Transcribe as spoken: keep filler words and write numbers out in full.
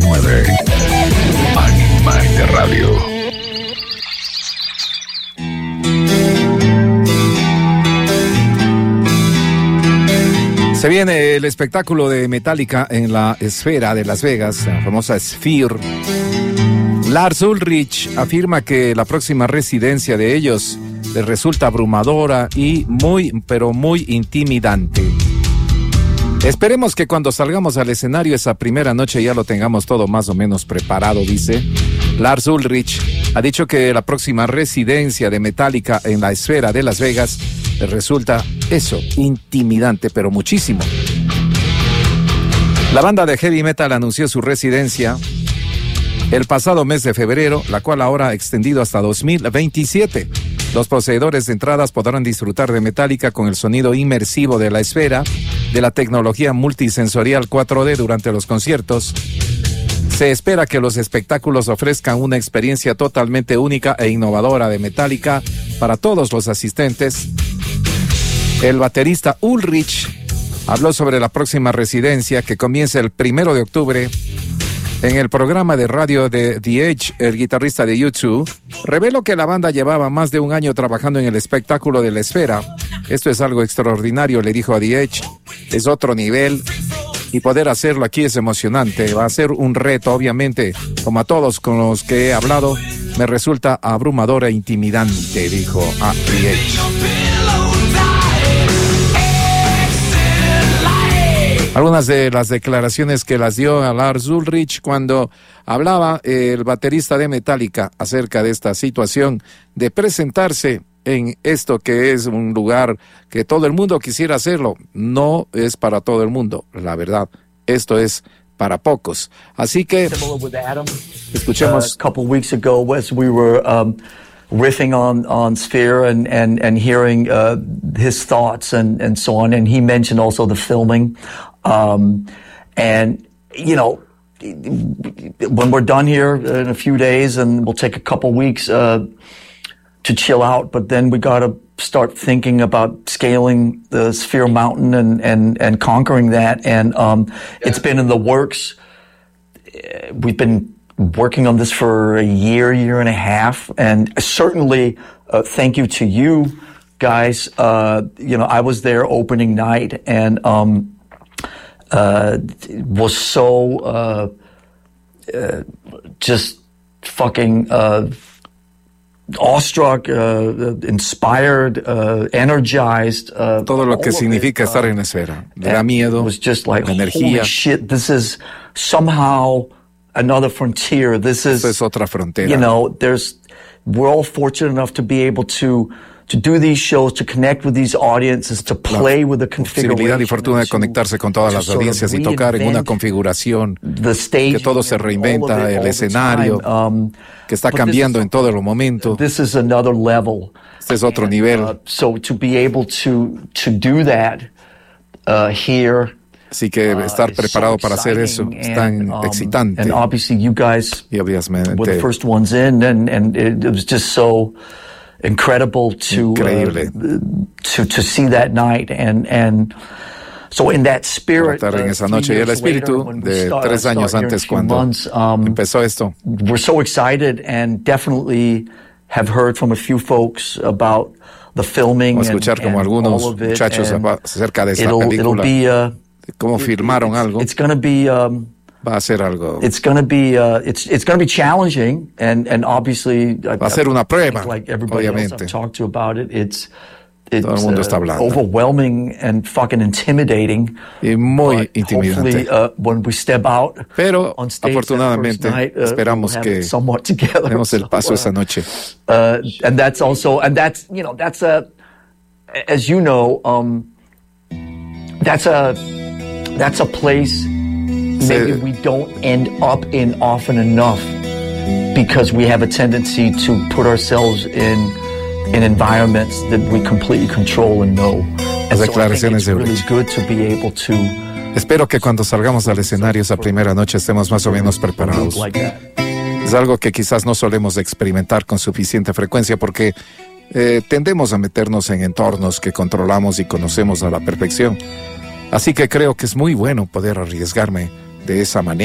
nueve. Animal Radio. Se viene el espectáculo de Metallica en la esfera de Las Vegas, la famosa Sphere. Lars Ulrich afirma que la próxima residencia de ellos les resulta abrumadora y muy, pero muy intimidante. Esperemos que cuando salgamos al escenario esa primera noche ya lo tengamos todo más o menos preparado, dice. Lars Ulrich ha dicho que la próxima residencia de Metallica en la esfera de Las Vegas les resulta eso, intimidante, pero muchísimo. La banda de heavy metal anunció su residencia el pasado mes de febrero, la cual ahora ha extendido hasta dos mil veintisiete. Los poseedores de entradas podrán disfrutar de Metallica con el sonido inmersivo de la esfera, de la tecnología multisensorial cuatro D durante los conciertos. Se espera que los espectáculos ofrezcan una experiencia totalmente única e innovadora de Metallica para todos los asistentes. El baterista Ulrich habló sobre la próxima residencia que comienza el primero de octubre. En el programa de radio de The Edge, el guitarrista de U dos reveló que la banda llevaba más de un año trabajando en el espectáculo de la esfera. Esto es algo extraordinario, le dijo a The Edge. Es otro nivel y poder hacerlo aquí es emocionante. Va a ser un reto, obviamente, como a todos con los que he hablado, me resulta abrumador e intimidante, dijo a The Edge. Algunas de las declaraciones que las dio a Lars Ulrich cuando hablaba el baterista de Metallica acerca de esta situación de presentarse en esto que es un lugar que todo el mundo quisiera hacerlo. No es para todo el mundo, la verdad. Esto es para pocos. Así que escuchemos. A couple weeks ago, as we were um, riffing on on Sphere and and and hearing uh, his thoughts and and so on, and he mentioned also the filming. Um, and, you know, when we're done here in a few days, and we'll take a couple weeks uh, to chill out, but then we got to start thinking about scaling the Sphere Mountain and, and, and conquering that. And um, it's been in the works. We've been working on this for a year, year and a half. And certainly, uh, thank you to you guys. Uh, you know, I was there opening night, and um, Uh, was so uh, uh, just fucking uh, awestruck, uh, inspired, uh, energized. Uh, Todo lo que significa it, estar uh, en la esfera. Le da miedo, was just like, energía. Holy shit, this is somehow another frontier. This is, Esto es otra frontera. You know, there's, we're all fortunate enough to be able to to do these shows, to connect with these audiences, to play with the configuration. Posibilidad y fortuna de conectarse con todas las audiencias y tocar en una configuración que todo se reinventa, el escenario que está cambiando en todo el momento. This is another level. Este es otro nivel. Uh, so to be able to to do that uh, here. Así que estar preparado para hacer eso es tan um, excitante. And obviously you guys y obviamente were the first ones in, and and it, it was just so incredible to Increíble. Uh, to to see that night, and and so in that spirit, estar en esa noche y el espíritu de start, tres años antes cuando months, um, empezó esto. We're so excited, and definitely have heard from a few folks about the filming. Vamos a escuchar and, como and algunos all of it, muchachos acerca de esa it'll, película, it'll be, uh, cómo filmaron it's, algo. It's going to be. Um, Va a ser algo. It's going to be uh, it's it's going to be challenging, and and obviously va a ser una prueba. Like everybody obviamente. else I've talked to about it, it's it's Todo el mundo está uh, hablando. overwhelming and fucking intimidating. Y muy But intimidante. hopefully, uh, when we step out, pero on stage afortunadamente night, uh, esperamos we'll que somewhat together. demos el paso so, uh, esa noche. Uh, and that's also and that's you know that's a as you know um, that's a that's a place. Maybe we don't end up in often enough because we have a tendency to put ourselves in in environments that we completely control and know. Las declaraciones de really good to be able to. Espero que cuando salgamos al escenario esa primera noche estemos más o menos preparados. Es algo que quizás no solemos experimentar con suficiente frecuencia porque eh, tendemos a meternos en entornos que controlamos y conocemos a la perfección. Así que creo que es muy bueno poder arriesgarme de esa manera.